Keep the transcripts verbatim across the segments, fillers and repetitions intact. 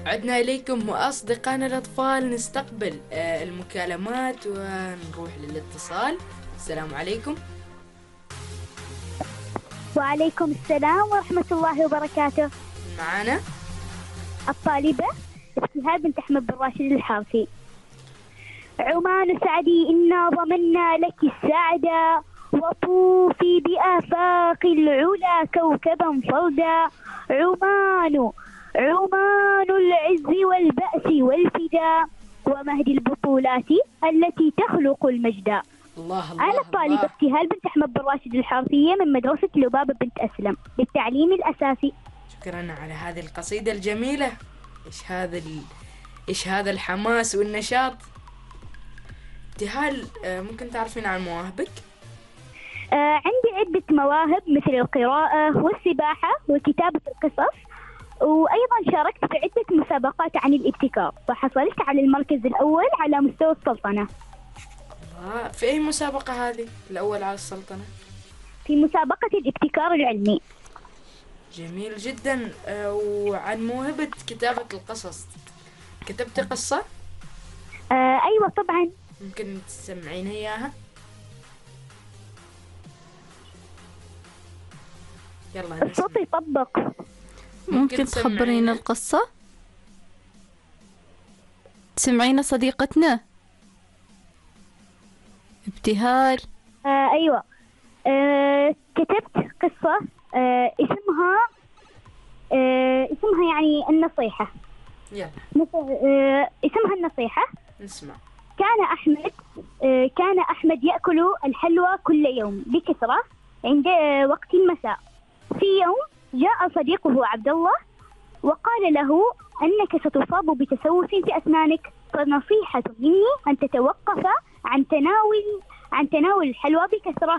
عدنا إليكم أصدقائنا الأطفال، نستقبل آه، المكالمات ونروح للاتصال. السلام عليكم. وعليكم السلام ورحمة الله وبركاته. معنا الطالبة ابتهال بنت أحمد بن راشد الحارثي. عمان سعدي إنا ضمنا لك السعادة، وطوفي بآفاق العلا كوكبا فردا. عمان عمان العز والبأس والفداء، ومهد البطولات التي تخلق المجد. الله الله. أنا الطالبة ابتهال بنت أحمد بن راشد الحارثية من مدرسة لبابة بنت أسلم للتعليم الأساسي. شكرا على هذه القصيدة الجميلة. إيش هذا ال... إيش هذا الحماس والنشاط. ابتهال، آه، ممكن تعرفين عن مواهبك؟ آه عندي عدة مواهب مثل القراءة والسباحة وكتابة القصص، وأيضا شاركت في عدة مسابقات عن الابتكار، وحصلت على المركز الأول على مستوى السلطنة. آه، في أي مسابقة هذه الأول على السلطنة؟ في مسابقة الابتكار العلمي. جميل جدا. آه، وعن موهبة كتابة القصص، كتبت قصة؟ آه أيوة طبعا. ممكن تسمعين إياها؟ يلا الصوت يطبق. ممكن تخبرين القصة؟ تسمعين صديقتنا ابتهال؟ آه أيوة. آه كتبت قصة آه اسمها آه اسمها يعني النصيحة. يلا. آه اسمها النصيحة. نسمع. كان أحمد آه كان أحمد يأكل الحلوى كل يوم بكثرة عند آه وقت المساء. في يوم جاء صديقه عبد الله وقال له أنك ستصاب بتسوس في أسنانك، فنصيحة مني أن تتوقف عن تناول عن تناول الحلوى بكثرة.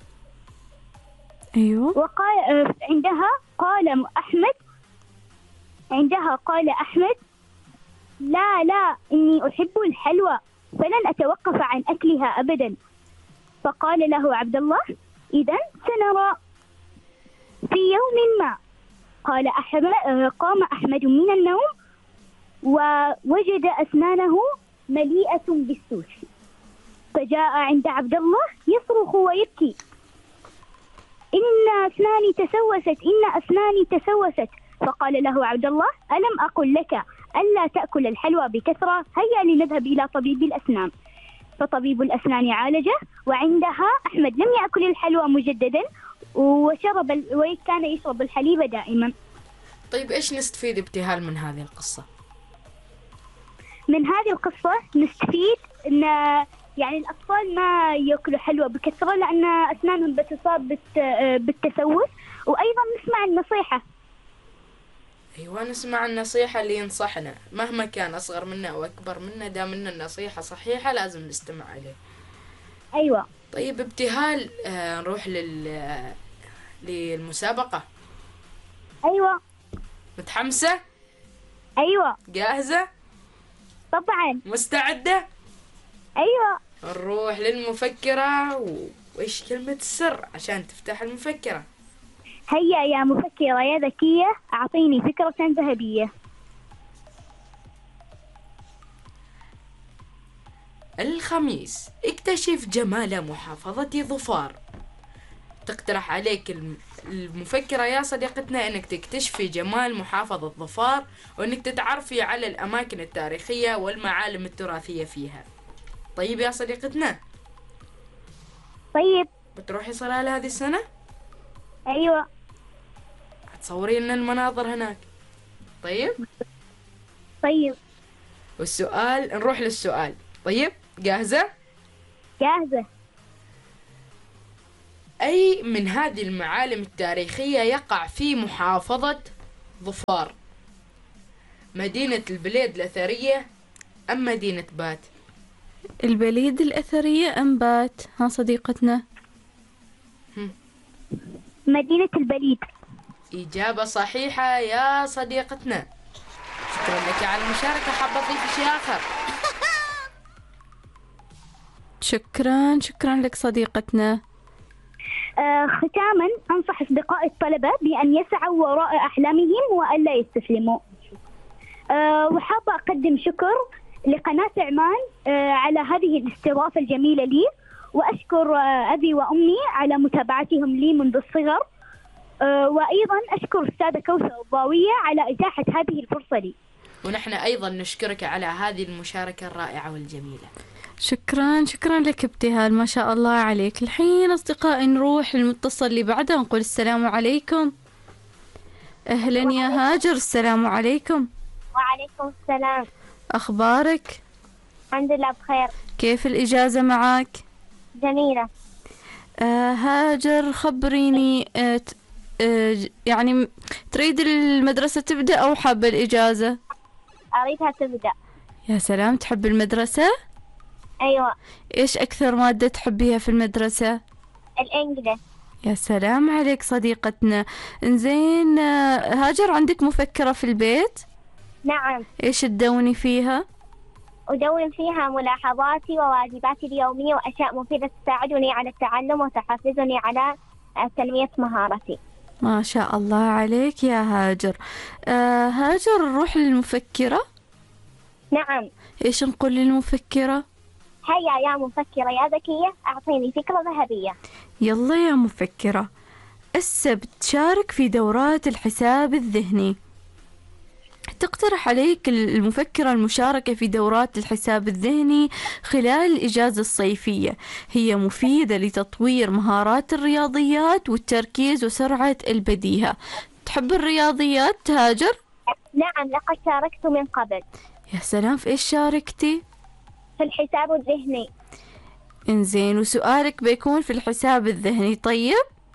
أيوة. وقال عندها قال أحمد عندها قال أحمد لا لا إني أحب الحلوى فلن أتوقف عن أكلها أبدا. فقال له عبد الله إذن سنرى. في يوم ما قال أحمد قام أحمد من النوم ووجد أسنانه مليئة بالسوس، فجاء عند عبد الله يصرخ ويبكي: إن أسناني تسوست إن أسناني تسوست. فقال له عبد الله: ألم أقل لك ألا تأكل الحلوى بكثرة؟ هيا لنذهب إلى طبيب الأسنان. فطبيب الأسنان عالجه، وعندها أحمد لم يأكل الحلوى مجددا وشرب ال... وكان يشرب الحليب دائما. طيب إيش نستفيد ابتهال من هذه القصة؟ من هذه القصة نستفيد أن يعني الأطفال ما يأكلوا حلوى بكثرة لأن أسنانهم بتصاب بالت... بالتسوس، وأيضا نسمع النصيحة. أيوة، نسمع النصيحة اللي ينصحنا مهما كان أصغر منا أو أكبر منا، دام إن النصيحة صحيحة لازم نستمع عليه. أيوة. طيب ابتهال، آه نروح لل للمسابقة. أيوة. متحمسة؟ أيوة. جاهزة؟ طبعا. مستعدة؟ أيوة. نروح للمفكرة و... وإيش كلمة السر عشان تفتح المفكرة؟ هيا يا مفكرة يا ذكية أعطيني فكرة ذهبية. الخميس اكتشف جمال محافظة ظفار. تقترح عليك المفكرة يا صديقتنا انك تكتشفي جمال محافظة ظفار، وانك تتعرفي على الاماكن التاريخية والمعالم التراثية فيها. طيب يا صديقتنا؟ طيب. بتروحي صلالة هذه السنة؟ ايوه. هتصوري لنا المناظر هناك. طيب. طيب. والسؤال، نروح للسؤال. طيب جاهزة؟ جاهزة. أي من هذه المعالم التاريخية يقع في محافظة ظفار؟ مدينة البليد الأثرية أم مدينة بات؟ البليد الأثرية أم بات؟ ها صديقتنا؟ هم. مدينة البليد. إجابة صحيحة يا صديقتنا. شكرا لك على المشاركة. حابة أضيف شيء آخر؟ شكرا شكرا لك صديقتنا. آه ختاما أنصح أصدقاء الطلبة بأن يسعوا وراء أحلامهم وأن لا يستسلموا. أه وحابة أقدم شكر لقناة عمان أه على هذه الاستضافة الجميلة لي، وأشكر أه أبي وأمي على متابعتهم لي منذ الصغر، أه وأيضا أشكر أستاذة كوثر الضاوية على إتاحة هذه الفرصة لي. ونحن أيضا نشكرك على هذه المشاركة الرائعة والجميلة. شكرا شكرا لك ابتهال، ما شاء الله عليك. الحين أصدقائي نروح للمتصل اللي بعده، نقول السلام عليكم. أهلا يا هاجر، السلام عليكم. وعليكم السلام. أخبارك؟ الحمد لله بخير. كيف الإجازة معك؟ جميلة. آه هاجر خبريني، آه آه يعني تريد المدرسة تبدأ أو حابة الإجازة؟ أريدها تبدأ. يا سلام، تحب المدرسة؟ أيوة. إيش أكثر مادة تحبيها في المدرسة؟ الإنجليزي. يا سلام عليك صديقتنا. إنزين آه هاجر، عندك مفكرة في البيت؟ نعم. إيش تدوني فيها؟ أدون فيها ملاحظاتي وواجباتي اليومية وأشياء مفيدة تساعدني على التعلم وتحفزني على تنمية مهارتي. ما شاء الله عليك يا هاجر. آه هاجر، نروح للمفكرة. نعم. إيش نقول للمفكرة؟ هيا يا مفكرة يا ذكية، أعطيني فكرة ذهبية. يلا يا مفكرة، السبت شارك في دورات الحساب الذهني. تقترح عليك المفكرة المشاركة في دورات الحساب الذهني خلال الإجازة الصيفية. هي مفيدة لتطوير مهارات الرياضيات والتركيز وسرعة البديهة. تحب الرياضيات هاجر؟ نعم، لقد شاركت من قبل. يا سلام، في إيش شاركتي؟ في الحساب الذهني. إنزين، وسؤالك بيكون في الحساب الذهني. طيب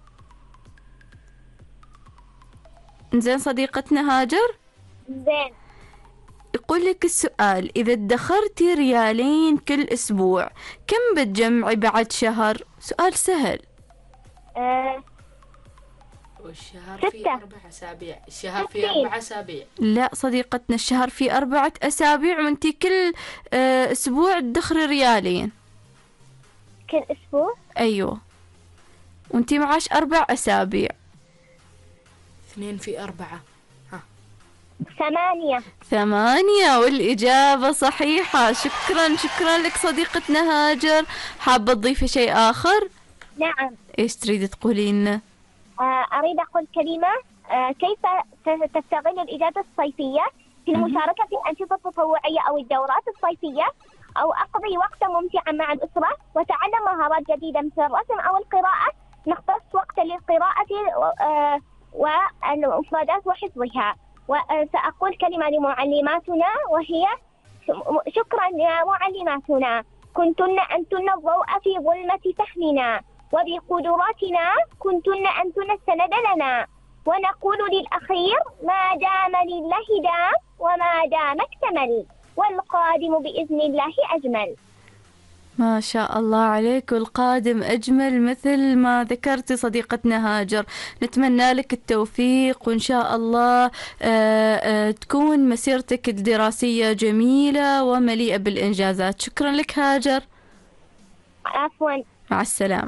إنزين صديقتنا هاجر، زين. يقول لك السؤال: إذا ادخرتي ريالين كل أسبوع كم بتجمعي بعد شهر؟ سؤال سهل. أه والشهر ستة. فيه أربع أسابيع. الشهر فيه أربع أسابيع. لا صديقتنا، الشهر فيه أربعة أسابيع، وانتي كل آه، أسبوع تدخري ريالين. كل أسبوع؟ أيوة، وانتي معاش أربع أسابيع. اثنين في أربعة. ثمانية. ثمانية، والإجابة صحيحة. شكرا شكرا لك صديقتنا هاجر. حابة تضيفي شيء آخر؟ نعم. إيش تريد تقولي لنا؟ آه أريد أقول كلمة. آه كيف ت- تستغل الإجازة الصيفية في المشاركة في الأنشطة التطوعية أو الدورات الصيفية، أو أقضي وقتا ممتعا مع الأسرة وتعلم مهارات جديدة مثل الرسم أو القراءة. نختص وقتا للقراءة آه والمفردات وحفظها. وسأقول كلمة لمعلماتنا، وهي: شكرا يا معلماتنا، كنتن أنتن الضوء في ظلمة فهمنا، وبقدراتنا كنتن أنتن السند لنا. ونقول للأخير: ما دام لله دام، وما دام اكتمل، والقادم بإذن الله أجمل. ما شاء الله عليك، والقادم أجمل مثل ما ذكرتي صديقتنا هاجر. نتمنى لك التوفيق، وإن شاء الله آآ آآ تكون مسيرتك الدراسية جميلة ومليئة بالإنجازات. شكرا لك هاجر. عفوا. مع السلامة.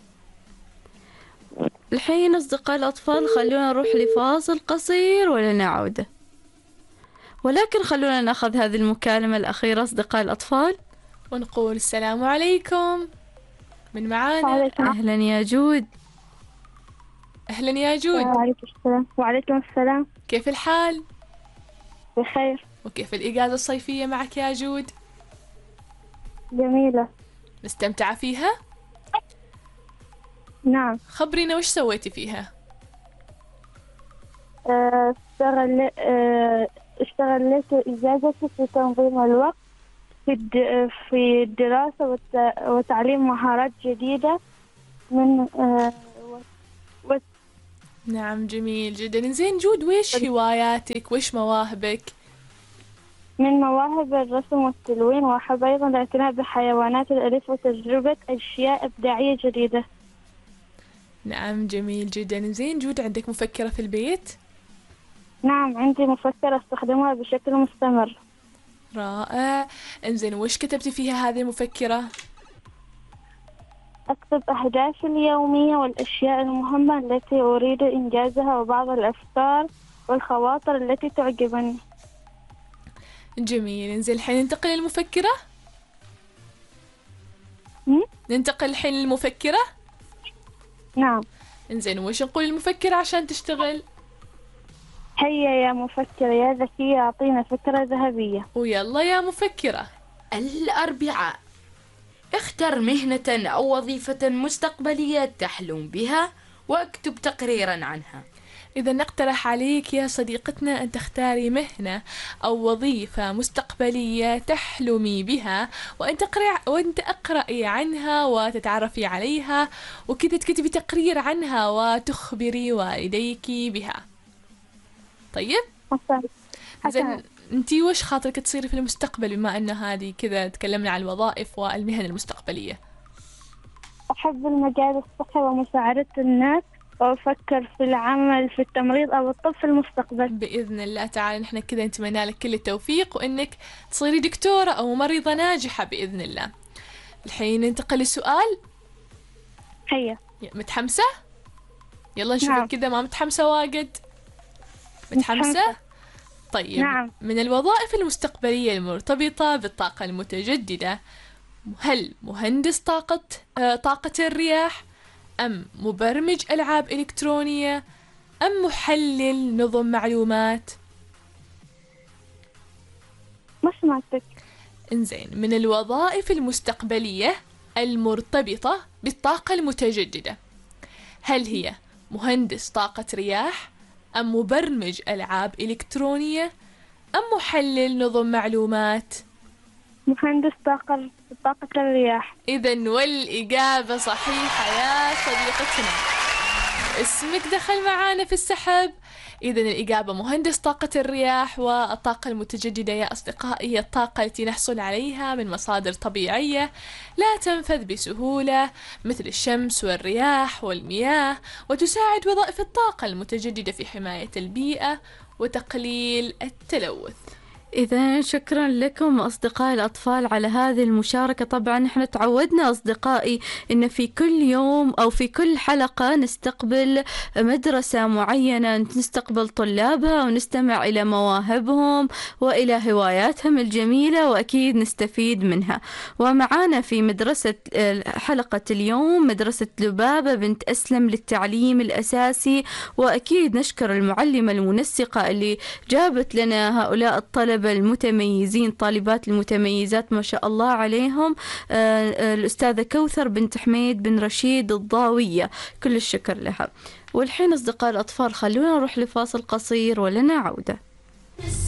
الحين أصدقاء الأطفال، خلونا نروح لفاصل قصير ولا عودة، ولكن خلونا نأخذ هذه المكالمة الأخيرة أصدقاء الأطفال ونقول السلام عليكم. من معانا؟ أهلا يا جود. أهلا يا جود. وعليكم السلام. وعليكم السلام. كيف الحال؟ بخير. وكيف الإجازة الصيفية معك يا جود؟ جميلة. مستمتعة فيها؟ نعم. خبرينا وش سويتي فيها؟ اشتغل اشتغلت إجازتي في تنظيم الوقت في الد... في الدراسة والت... وتعليم مهارات جديدة من آه و... نعم، جميل جدا. زين جود، ويش هواياتك ويش مواهبك؟ من مواهب الرسم والتلوين، وأحب أيضا الاعتناء بحيوانات الأليف وتجربة أشياء إبداعية جديدة. نعم، جميل جدا. زين جود، عندك مفكرة في البيت؟ نعم، عندي مفكرة أستخدمها بشكل مستمر. رائع. انزين، وش كتبتي فيها هذه المفكرة؟ أكتب أهدافي اليومية والأشياء المهمة التي أريد إنجازها، وبعض الأفكار والخواطر التي تعجبني. جميل. إنزين الحين ننتقل للمفكرة. م? ننتقل الحين للمفكرة. نعم. إنزين وش نقول المفكرة عشان تشتغل؟ هيا يا مفكرة يا ذكية أعطينا فكرة ذهبية. ويلا يا مفكرة. الأربعاء. اختر مهنة أو وظيفة مستقبلية تحلم بها واكتب تقريرا عنها. إذا نقترح عليك يا صديقتنا أن تختاري مهنة أو وظيفة مستقبلية تحلمي بها، وأن تقرأ وأن تقرأي عنها وتتعرفي عليها، وكذا تكتبي تقرير عنها وتخبري والديك بها. طيب؟ زين أنتي وش خاطرك تصيري في المستقبل، بما أن هذه كذا تكلمنا عن الوظائف والمهن المستقبلية؟ أحب المجال الصحي ومساعدة الناس، وأفكر في العمل في التمريض أو الطب في المستقبل. بإذن الله تعالى نحن كذا نتمنى لك كل التوفيق، وإنك تصيري دكتورة أو ممرضة ناجحة بإذن الله. الحين ننتقل للسؤال. هيا. متحمسة؟ يلا نشوفك نعم. كذا ما متحمسة واجد. متحمسة؟ متحمسة. طيب. نعم. من الوظائف المستقبلية المرتبطة بالطاقة المتجددة، هل مهندس طاقة آه طاقة الرياح، أم مبرمج ألعاب إلكترونية، أم محلل نظم معلومات؟ ما سمعتك. إنزين من الوظائف المستقبلية المرتبطة بالطاقة المتجددة، هل هي مهندس طاقة رياح، أم مبرمج ألعاب إلكترونية، أم محلل نظم معلومات؟ مهندس طاقة طاقة الرياح. إذن والإجابة صحيحة يا صديقتنا، اسمك دخل معانا في السحب. إذن الإجابة مهندس طاقة الرياح. والطاقة المتجددة يا أصدقائي هي الطاقة التي نحصل عليها من مصادر طبيعية لا تنفذ بسهولة، مثل الشمس والرياح والمياه، وتساعد وظائف الطاقة المتجددة في حماية البيئة وتقليل التلوث. إذا شكرا لكم أصدقائي الأطفال على هذه المشاركة. طبعا احنا تعودنا أصدقائي إن في كل يوم أو في كل حلقة نستقبل مدرسة معينة، نستقبل طلابها ونستمع إلى مواهبهم وإلى هواياتهم الجميلة، وأكيد نستفيد منها. ومعانا في مدرسة حلقة اليوم مدرسة لبابة بنت أسلم للتعليم الأساسي، وأكيد نشكر المعلمة المنسقة اللي جابت لنا هؤلاء الطلبة المتميزين، طالبات المتميزات ما شاء الله عليهم، آه الأستاذة كوثر بنت حميد بن رشيد الضاوية، كل الشكر لها. والحين أصدقاء الأطفال خلونا نروح لفاصل قصير ولنا عودة.